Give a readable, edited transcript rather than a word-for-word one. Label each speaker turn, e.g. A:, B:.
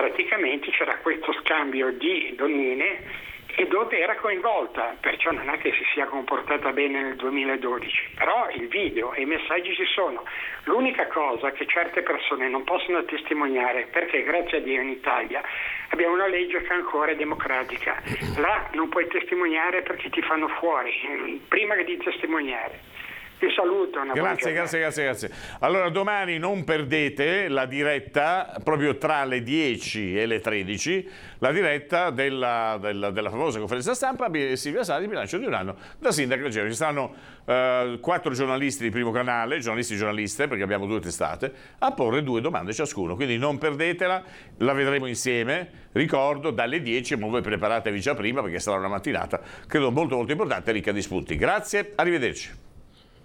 A: praticamente c'era questo scambio di donnine e dove era coinvolta, perciò non è che si sia comportata bene nel 2012, però il video e i messaggi ci sono. L'unica cosa che certe persone non possono testimoniare, perché grazie a Dio in Italia abbiamo una legge che ancora è democratica, là non puoi testimoniare perché ti fanno fuori prima che di testimoniare. Ti saluto.
B: Grazie. Allora domani non perdete la diretta, proprio tra le 10 e le 13, la diretta della famosa conferenza stampa Silvia Sala di bilancio di un anno da sindaco. Ci saranno 4 giornalisti di Primo Canale, giornaliste, perché abbiamo 2 testate, a porre 2 domande ciascuno. Quindi non perdetela, la vedremo insieme. Ricordo, dalle 10, ma voi preparatevi già prima perché sarà una mattinata, credo molto importante, ricca di spunti. Grazie, arrivederci.